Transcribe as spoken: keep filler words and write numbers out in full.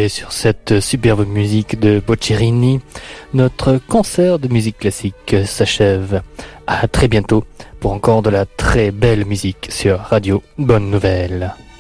Et sur cette superbe musique de Boccherini, notre concert de musique classique s'achève. À très bientôt pour encore de la très belle musique sur Radio Bonne Nouvelle.